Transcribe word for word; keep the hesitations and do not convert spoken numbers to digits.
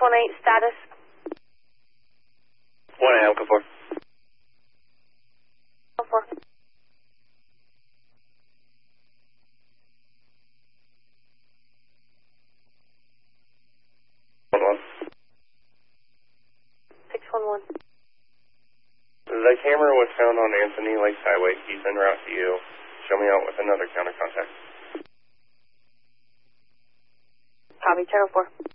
one eight, status. one eight, Alpha four. Alpha four. one one. six one one. The camera was found on Anthony Lakes Highway. He's en route to you. Show me out with another counter contact. Copy, Channel four.